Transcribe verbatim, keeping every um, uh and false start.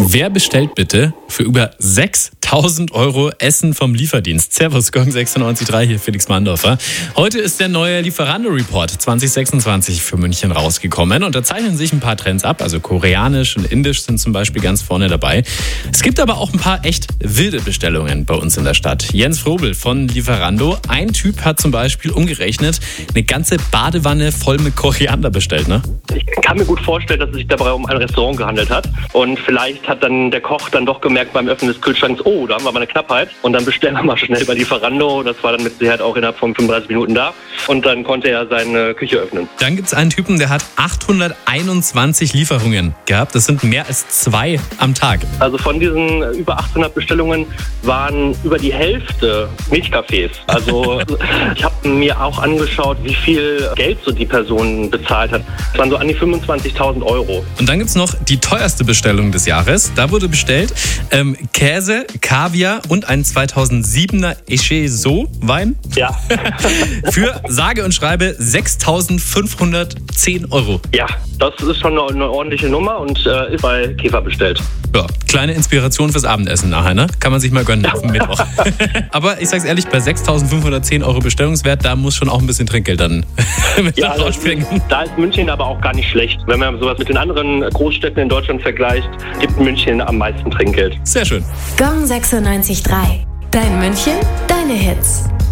Wer bestellt bitte für über sechstausend Euro Essen vom Lieferdienst? Servus, Gong sechsundneunzig Komma drei, hier Felix Mandorfer. Heute ist der neue Lieferando-Report zwanzig sechsundzwanzig für München rausgekommen und da zeichnen sich ein paar Trends ab. Also koreanisch und indisch sind zum Beispiel ganz vorne dabei. Es gibt aber auch ein paar echt wilde Bestellungen bei uns in der Stadt. Jens Frobel von Lieferando. Ein Typ hat zum Beispiel umgerechnet eine ganze Badewanne voll mit Koriander bestellt, ne? Ich kann mir gut vorstellen, dass es sich dabei um ein Restaurant gehandelt hat. Und vielleicht hat dann der Koch dann doch gemerkt beim Öffnen des Kühlschranks, oh, da haben wir mal eine Knappheit. Und dann bestellen wir mal schnell bei Lieferando. Das war dann mit Sicherheit auch innerhalb von fünfunddreißig Minuten da. Und dann konnte er seine Küche öffnen. Dann gibt es einen Typen, der hat achthunderteinundzwanzig Lieferungen gehabt. Das sind mehr als zwei am Tag. Also von diesen über achthundert Bestellungen waren über die Hälfte Milchkaffees. Also ich habe mir auch angeschaut, wie viel Geld so die Person bezahlt hat. Es waren so an die fünfundzwanzigtausend Euro. Und dann gibt es noch die teuerste Bestellung des Jahres. Da wurde bestellt ähm, Käse, Kaviar und ein zweitausendsiebener Echezot-Wein. Ja. Für sage und schreibe sechstausendfünfhundertzehn Euro. Ja, das ist schon eine, eine ordentliche Nummer und äh, ist bei Käfer bestellt. Ja, kleine Inspiration fürs Abendessen nachher, ne? Kann man sich mal gönnen auf dem Mittwoch. Aber ich sag's ehrlich, bei sechstausendfünfhundertzehn Euro Bestellungswert, da muss schon auch ein bisschen Trinkgeld dann mit ja, rausspringen. Da ist München aber auch gar nicht schlecht. Wenn man sowas mit den anderen Großstädten in Deutschland vergleicht, gibt München am meisten Trinkgeld. Sehr schön. Gong sechsundneunzig Komma drei. Dein München, deine Hits.